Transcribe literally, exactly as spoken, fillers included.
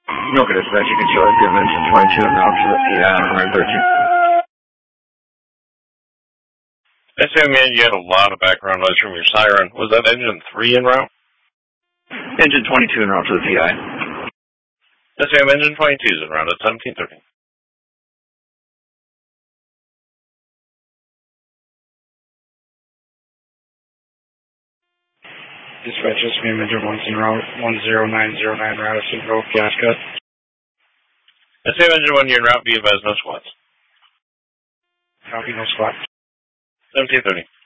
Okay, dispatch, you can show it. Give engine twenty-two and route to the P I on one thirteen. I assume, man, you had a lot of background noise from your siren. Was that engine three en route? Engine twenty-two en route to the P I. I assume engine twenty-two is en route at seventeen thirty. Dispatch, S M engine one's en route, one zero nine zero nine route, Central, gas cut. I assume engine one, you're en route, be advised, no squats. Copy, no squat. seventeen thirty.